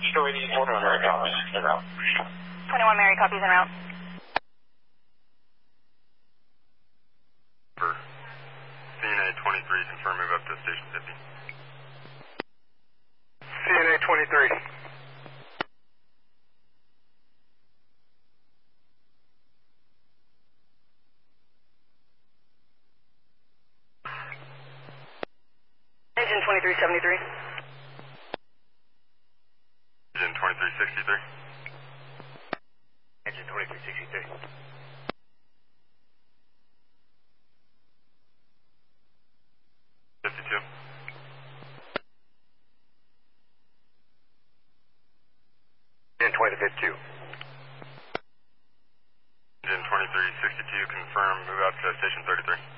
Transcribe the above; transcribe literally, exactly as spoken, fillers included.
twenty-one Mary copies en route. twenty-one Mary copies en route. For C N A twenty-three, confirm move up to station fifty. C N A twenty-three. Engine twenty-three seventy-three. Engine twenty-three sixty-three. Engine twenty-three sixty-three. fifty-two. Engine twenty fifty-two. Engine twenty-three sixty-two, confirm move out to station thirty-three.